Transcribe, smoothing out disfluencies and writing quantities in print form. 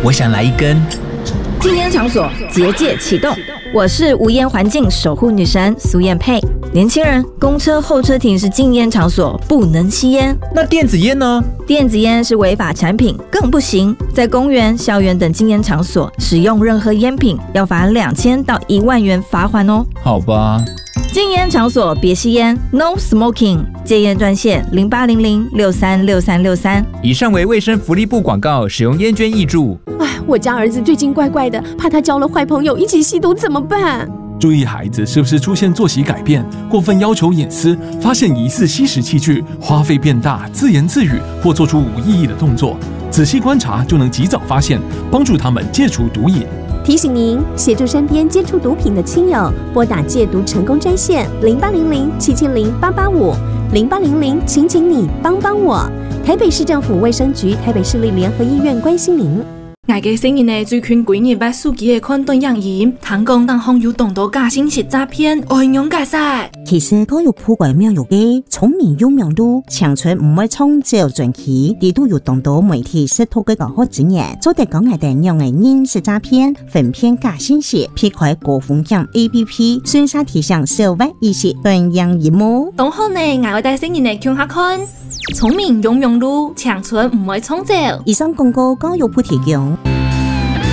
我想来一根。 禁烟场所结界启动，我是无烟环境守护女神苏燕佩。年轻人，公车候车亭是禁烟场所，不能吸烟。 那电子烟呢？ 电子烟是违法产品，更不行。在公园、校园等禁烟场所使用任何烟品，要罚2000到1万元罚款哦。 好吧。 禁烟场所别吸烟 ，No Smoking。戒烟专线0800636363。 以上为卫生福利部广告，使用烟捐挹注。 我家儿子最近怪怪的，怕他交了坏朋友一起吸毒怎么办？ 注意孩子是不是出现作息改变、过分要求隐私、发现疑似吸食器具、花费变大、自言自语或做出无意义的动作，仔细观察就能及早发现，帮助他们戒除毒瘾。 提醒您，协助身边接触毒品的亲友，拨打戒毒成功专线0800770885，0800请你帮帮我。台北市政府卫生局、台北市立联合医院关心您。 外界承认的最近几日捌手机的款断样言，通讲当网友动到假信息诈骗，应用解释。 其實都有普怪妙有嘅，聰明有名度，長春唔會創造傳奇，地都有動到媒體識透嘅搞好經驗，做得講係定用嘅人是詐騙，分辨假信息，撇開高風險 APP， 宣殺提醒小白意識斷樣業務。 當好呢，外帶新人嚟聽下看，聰明有名度，長春唔會創造。 以上廣告由普提供。